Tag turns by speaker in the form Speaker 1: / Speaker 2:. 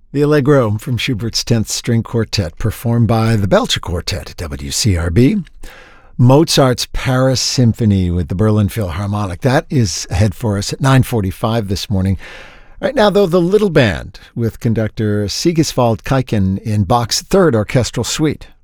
Speaker 1: The Allegro from Schubert's 10th String Quartet, performed by the Belcher Quartet at WCRB. Mozart's Paris Symphony with the Berlin Philharmonic. That is ahead for us at 9:45 this morning. Right now, though, the Little Band with conductor Sigiswald Kaiken in Bach's Third Orchestral Suite.